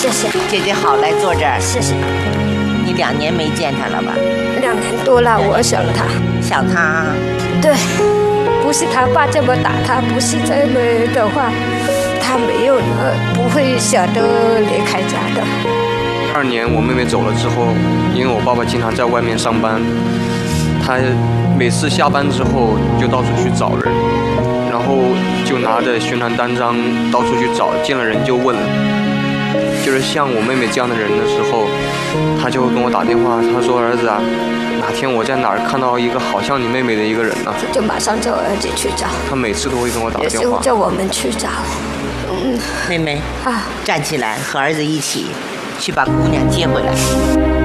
谢谢。 姐姐好，来坐这儿。 谢谢。 你2年没见她了吧 2年多了，我想他。 想她？ 对，不是他爸这么打他，不是这么的话，他没有不会舍得离开家的。 2年我妹妹走了之后，因为我爸爸经常在外面上班，他每次下班之后就到处去找人，然后就拿着宣传单张到处去找，见了人就问。就是像我妹妹这样的人的时候，他就会跟我打电话，他说：“儿子啊，哪天我在哪儿看到一个好像你妹妹的一个人呢？” 就马上叫儿子去找。 他每次都会跟我打电话， 也是叫我们去找。 妹妹站起来，和儿子一起去把姑娘接回来。